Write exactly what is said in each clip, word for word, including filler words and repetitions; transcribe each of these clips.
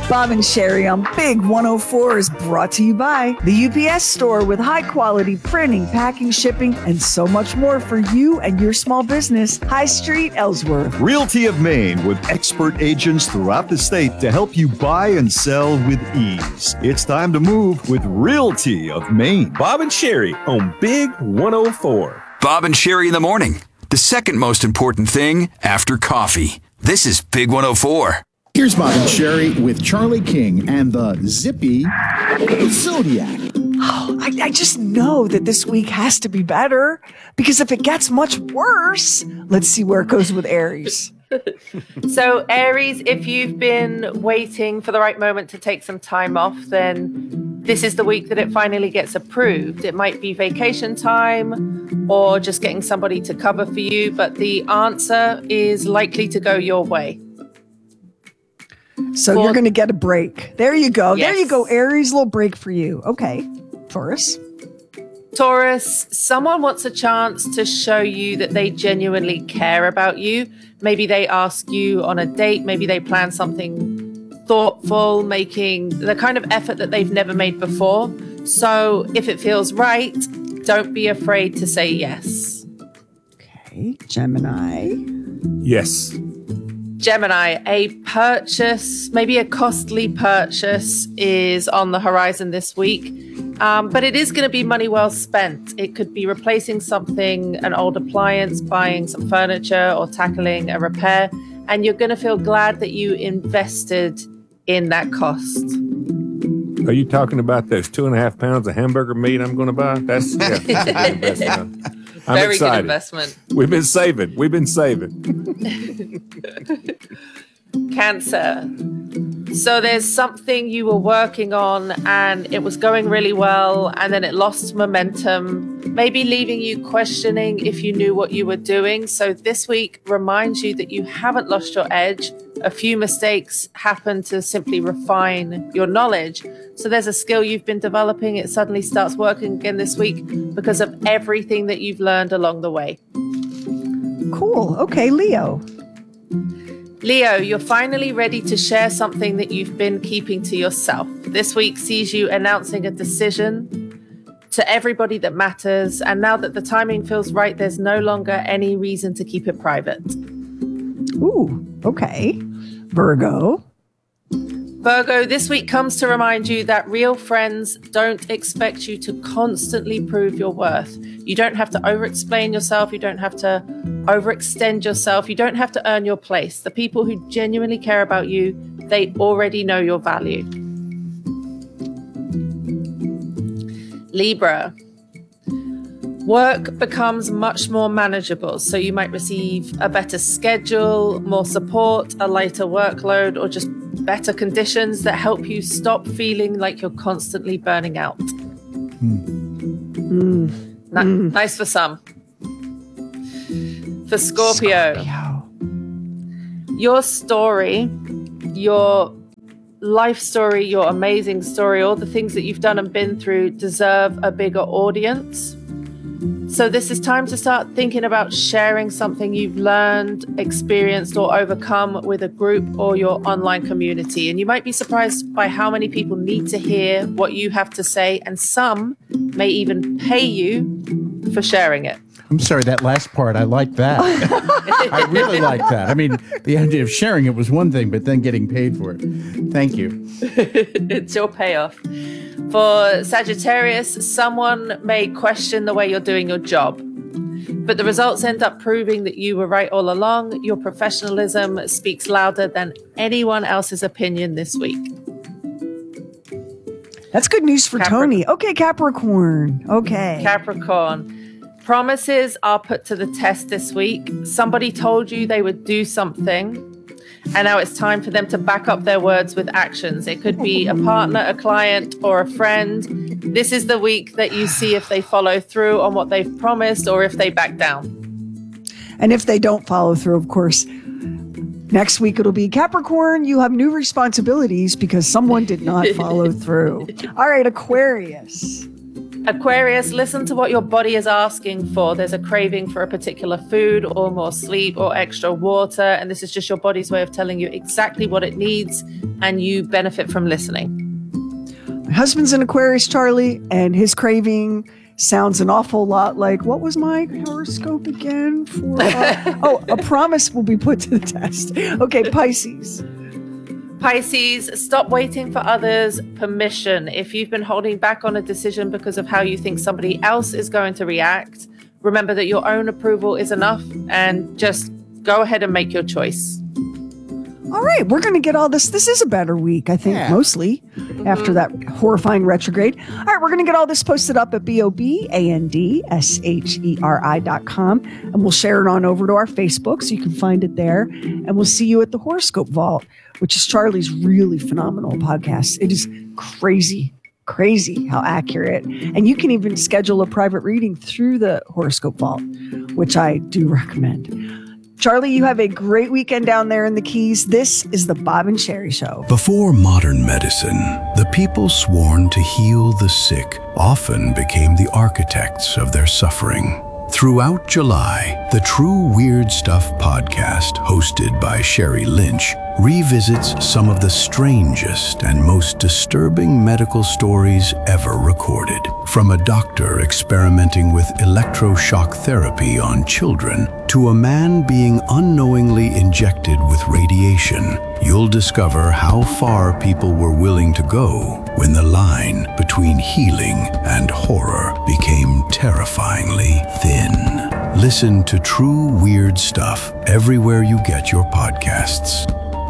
Bob and Sherry on Big one oh four is brought to you by the U P S Store with high-quality printing, packing, shipping, and so much more for you and your small business. High Street, Ellsworth. Realty of Maine with expert agents throughout the state to help you buy and sell with ease. It's time to move with Realty of Maine. Bob and Sherry on Big one oh four. Bob and Sherry in the morning. The second most important thing after coffee. This is Big one oh four. Here's Bob and Sherry with Charlie King and the Zippy Zodiac. Oh, I, I just know that this week has to be better, because if it gets much worse, let's see where it goes with Aries. So Aries, if you've been waiting for the right moment to take some time off, then this is the week that it finally gets approved. It might be vacation time or just getting somebody to cover for you, but the answer is likely to go your way. So For, you're going to get a break. There you go. Yes. There you go, Aries. Little break for you. Okay. Taurus. Taurus, someone wants a chance to show you that they genuinely care about you. Maybe they ask you on a date. Maybe they plan something thoughtful, making the kind of effort that they've never made before. So if it feels right, don't be afraid to say yes. Okay. Gemini. Yes. Gemini, a purchase, maybe a costly purchase is on the horizon this week, um, but it is going to be money well spent. It could be replacing something, an old appliance, buying some furniture, or tackling a repair, and you're going to feel glad that you invested in that cost. Are you talking about those two and a half pounds of hamburger meat I'm going to buy? That's, yeah, that's a good investment. I'm Very excited. good investment. We've been saving. We've been saving. Cancer. So there's something you were working on and it was going really well, and then it lost momentum, maybe leaving you questioning if you knew what you were doing. So this week reminds you that you haven't lost your edge. A few mistakes happen to simply refine your knowledge. So there's a skill you've been developing. It suddenly starts working again this week because of everything that you've learned along the way. Cool. Okay, Leo. Leo, you're finally ready to share something that you've been keeping to yourself. This week sees you announcing a decision to everybody that matters. And now that the timing feels right, there's no longer any reason to keep it private. Ooh, okay. Virgo. Virgo, this week comes to remind you that real friends don't expect you to constantly prove your worth. You don't have to over-explain yourself. You don't have to overextend yourself. You don't have to earn your place. The people who genuinely care about you, they already know your value. Libra. Work becomes much more manageable, so you might receive a better schedule, more support, a lighter workload, or just better conditions that help you stop feeling like you're constantly burning out. Mm. Na- Mm. Nice for some. For Scorpio, Scorpio. Your story, your life story, your amazing story, all the things that you've done and been through deserve a bigger audience. So this is time to start thinking about sharing something you've learned, experienced, or overcome with a group or your online community. And you might be surprised by how many people need to hear what you have to say, and some may even pay you for sharing it. I'm sorry, that last part, I like that. I really like that. I mean, the idea of sharing it was one thing, but then getting paid for it. Thank you. It's your payoff. For Sagittarius, someone may question the way you're doing your job, but the results end up proving that you were right all along. Your professionalism speaks louder than anyone else's opinion this week. That's good news for Capri- Tony. Okay, Capricorn. Okay. Capricorn. Promises are put to the test this week. Somebody told you they would do something, and now it's time for them to back up their words with actions. It could be a partner, a client, or a friend. This is the week that you see if they follow through on what they've promised or if they back down. And if they don't follow through, of course, next week it'll be Capricorn, you have new responsibilities because someone did not follow through. All right, Aquarius. Aquarius, listen to what your body is asking for. There's a craving for a particular food or more sleep or extra water. And this is just your body's way of telling you exactly what it needs. And you benefit from listening. My husband's an Aquarius, Charlie, and his craving sounds an awful lot like, what was my horoscope again? For uh, oh, a promise will be put to the test. Okay, Pisces. Pisces, stop waiting for others' permission. If you've been holding back on a decision because of how you think somebody else is going to react, remember that your own approval is enough and just go ahead and make your choice. All right, we're going to get all this. This is a better week, I think, yeah. mostly mm-hmm. after that horrifying retrograde. All right, we're going to get all this posted up at B O B A N D S H E R I dot com, and we'll share it on over to our Facebook so you can find it there. And we'll see you at the Horoscope Vault, which is Charlie's really phenomenal podcast. It is crazy, crazy how accurate. And you can even schedule a private reading through the Horoscope Vault, which I do recommend. Charlie, you have a great weekend down there in the Keys. This is the Bob and Sherry Show. Before modern medicine, the people sworn to heal the sick often became the architects of their suffering. Throughout July, the True Weird Stuff podcast, hosted by Sherry Lynch, revisits some of the strangest and most disturbing medical stories ever recorded. From a doctor experimenting with electroshock therapy on children to a man being unknowingly injected with radiation, you'll discover how far people were willing to go when the line between healing and horror became terrifyingly thin. Listen to True Weird Stuff everywhere you get your podcasts.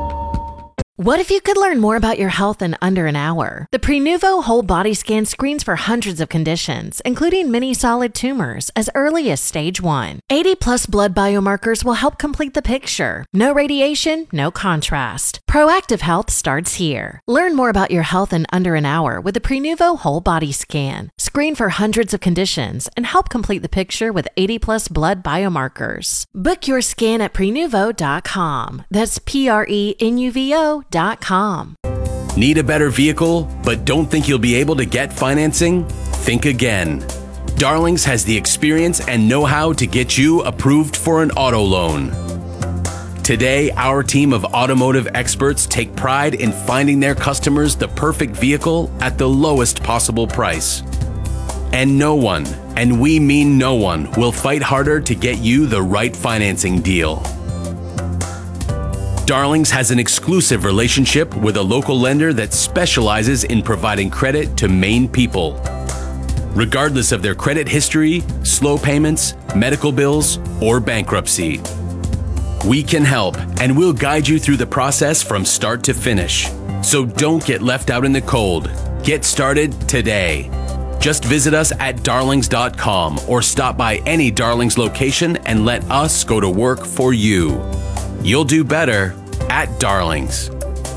What if you could learn more about your health in under an hour? The Prenuvo Whole Body Scan screens for hundreds of conditions, including many solid tumors, as early as stage one. eighty plus blood biomarkers will help complete the picture. No radiation, no contrast. Proactive health starts here. Learn more about your health in under an hour with the Prenuvo Whole Body Scan. Screen for hundreds of conditions and help complete the picture with eighty plus blood biomarkers. Book your scan at prenuvo dot com. That's P R E N U V O dot com. Need a better vehicle, but don't think you'll be able to get financing? Think again. Darlings has the experience and know-how to get you approved for an auto loan. Today, our team of automotive experts take pride in finding their customers the perfect vehicle at the lowest possible price. And no one, and we mean no one, will fight harder to get you the right financing deal. Darlings has an exclusive relationship with a local lender that specializes in providing credit to Maine people. Regardless of their credit history, slow payments, medical bills, or bankruptcy. We can help, and we'll guide you through the process from start to finish. So don't get left out in the cold. Get started today. Just visit us at darlings dot com or stop by any Darlings location and let us go to work for you. You'll do better at Darlings.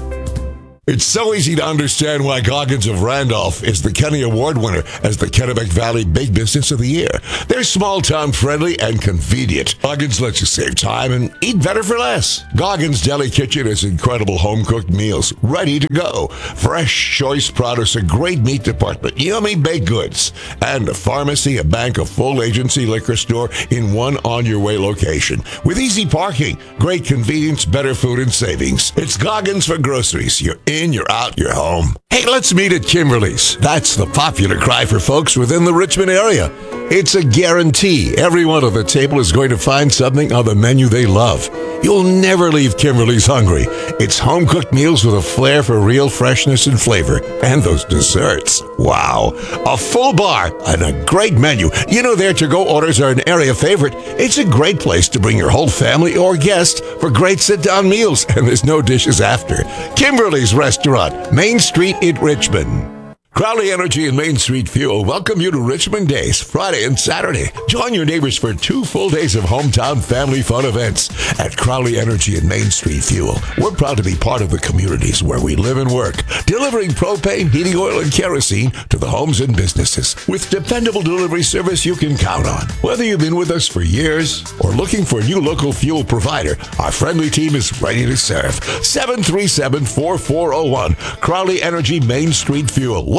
It's so easy to understand why Goggins of Randolph is the Kenny Award winner as the Kennebec Valley Big Business of the Year. They're small-town friendly and convenient. Goggins lets you save time and eat better for less. Goggins Deli Kitchen has incredible home-cooked meals ready to go. Fresh, choice produce, a great meat department, yummy baked goods, and a pharmacy, a bank, a full agency liquor store in one on-your-way location. With easy parking, great convenience, better food, and savings. It's Goggins for groceries. You're in. In, you're out, you're home. Hey, let's meet at Kimberly's. That's the popular cry for folks within the Richmond area. It's a guarantee. Everyone at the table is going to find something on the menu they love. You'll never leave Kimberly's hungry. It's home-cooked meals with a flair for real freshness and flavor. And those desserts. Wow. A full bar and a great menu. You know their to-go orders are an area favorite. It's a great place to bring your whole family or guests for great sit-down meals. And there's no dishes after. Kimberly's Restaurant, Main Street in Richmond. Crowley Energy and Main Street Fuel welcome you to Richmond Days, Friday and Saturday. Join your neighbors for two full days of hometown family fun events at Crowley Energy and Main Street Fuel. We're proud to be part of the communities where we live and work, delivering propane, heating oil, and kerosene to the homes and businesses with dependable delivery service you can count on. Whether you've been with us for years or looking for a new local fuel provider, our friendly team is ready to serve. seven three seven, four four zero one, Crowley Energy Main Street Fuel.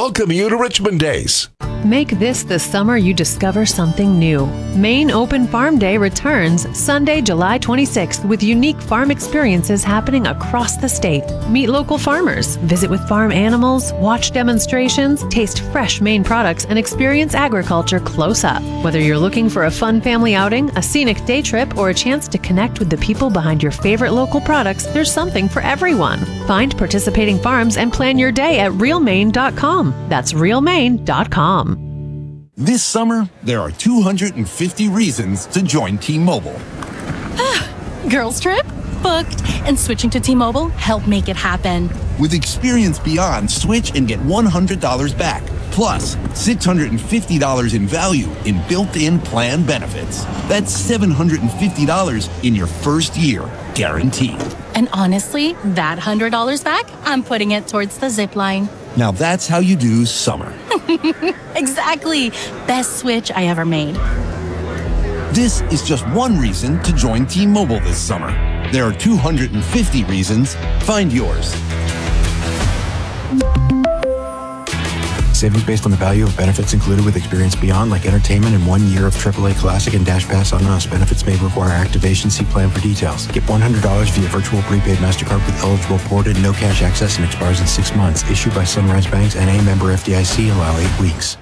welcome you to Richmond Days. Make this the summer you discover something new. Maine Open Farm Day returns Sunday, July twenty-sixth with unique farm experiences happening across the state. Meet local farmers, visit with farm animals, watch demonstrations, taste fresh Maine products, and experience agriculture close up. Whether you're looking for a fun family outing, a scenic day trip, or a chance to connect with the people behind your favorite local products, there's something for everyone. Find participating farms and plan your day at real maine dot com. That's real maine dot com. This summer, there are two hundred fifty reasons to join T-Mobile. Girls trip? Booked. And switching to T-Mobile helped make it happen. With Experience Beyond, switch and get one hundred dollars back. Plus, six hundred fifty dollars in value in built-in plan benefits. That's seven hundred fifty dollars in your first year, guaranteed. And honestly, that one hundred dollars back, I'm putting it towards the zip line. Now that's how you do summer. Exactly. Best switch I ever made. This is just one reason to join T-Mobile this summer. There are two hundred fifty reasons. Find yours. Savings based on the value of benefits included with Experience Beyond, like entertainment and one year of triple A Classic and Dash Pass on us. Benefits may require activation. See plan for details. Get one hundred dollars via virtual prepaid MasterCard with eligible ported, no cash access, and expires in six months. Issued by Sunrise Banks, N A member F D I C. Allow eight weeks.